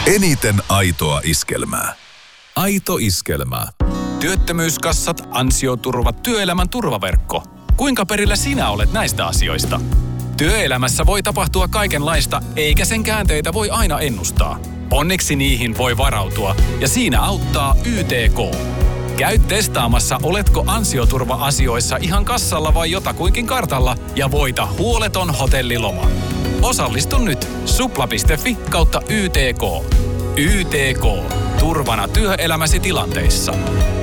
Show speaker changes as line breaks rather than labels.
Eniten aitoa iskelmää. Aito iskelmää.
Työttömyyskassat, ansioturvat, työelämän turvaverkko. Kuinka perillä sinä olet näistä asioista? Työelämässä voi tapahtua kaikenlaista, eikä sen käänteitä voi aina ennustaa. Onneksi niihin voi varautua, ja siinä auttaa YTK. Käy testaamassa, oletko ansioturva-asioissa ihan kassalla vai jotakuinkin kartalla, ja voita huoleton hotelliloma. Osallistu nyt supla.fi/YTK. YTK. Turvana työelämäsi tilanteissa.